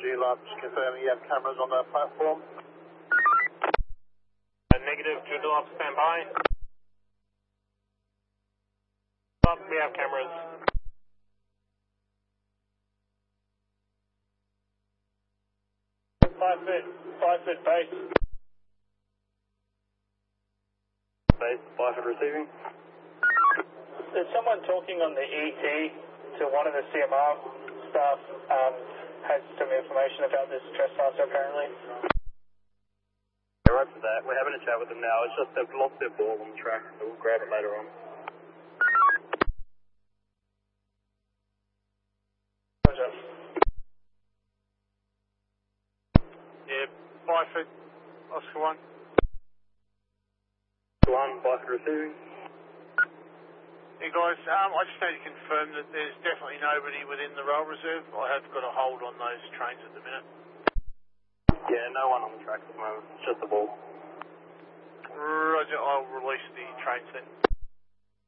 Julab, just confirming you have cameras on the platform. Negative, Julab, stand by. We have cameras. Five foot base. Base, 5 foot receiving. There's someone talking on the ET to one of the CMR staff, has some information about this trespasser apparently. Right for that. We're having a chat with them now. It's just they've lost their ball on the track, so we'll grab it later on. Roger. Yeah, 5 foot, Oscar 1. 1, 5 foot receiving. Hey guys, I just need to confirm that there's definitely nobody within the rail reserve. I have got a hold on those trains at the minute. Yeah, no one on the track at the moment. It's just the ball. Roger, I'll release the trains then.